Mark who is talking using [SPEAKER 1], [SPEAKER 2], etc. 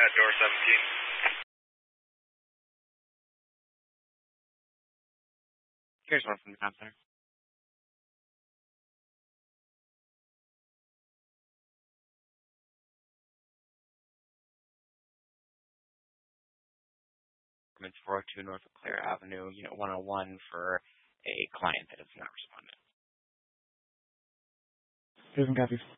[SPEAKER 1] door 17.
[SPEAKER 2] Here's one from the counselor. It's 402 North Clare Avenue, Unit 101 for a client that has not responded.
[SPEAKER 3] Different copies.